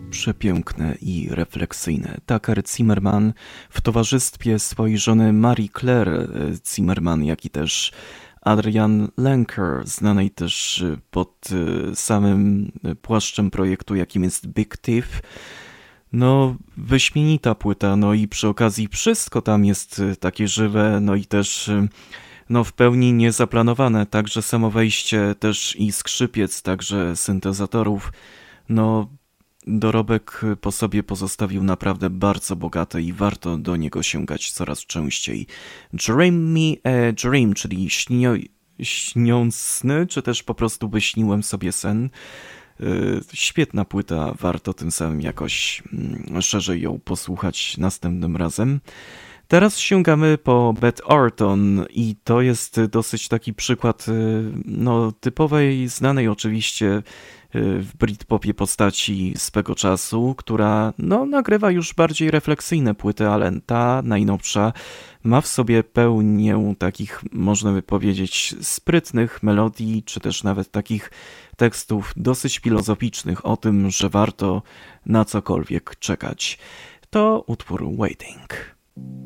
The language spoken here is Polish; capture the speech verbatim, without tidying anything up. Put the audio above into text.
przepiękne i refleksyjne. Tucker Zimmerman w towarzystwie swojej żony Marie Claire Zimmerman, jak i też Adrienne Lenker, znanej też pod samym płaszczem projektu, jakim jest Big Thief. No, wyśmienita płyta, no i przy okazji wszystko tam jest takie żywe, no i też no w pełni niezaplanowane, także samo wejście też i skrzypiec, także syntezatorów, no dorobek po sobie pozostawił naprawdę bardzo bogaty i warto do niego sięgać coraz częściej. Dream Me a Dream, czyli śnio, śniącny, czy też po prostu wyśniłem sobie sen. Świetna płyta, warto tym samym jakoś szerzej ją posłuchać następnym razem. Teraz sięgamy po Beth Orton i to jest dosyć taki przykład no, typowej, znanej oczywiście w Britpopie postaci swego czasu, która no, nagrywa już bardziej refleksyjne płyty, ale ta najnowsza ma w sobie pełnię takich, można by powiedzieć, sprytnych melodii, czy też nawet takich tekstów dosyć filozoficznych o tym, że warto na cokolwiek czekać. To utwór Waiting.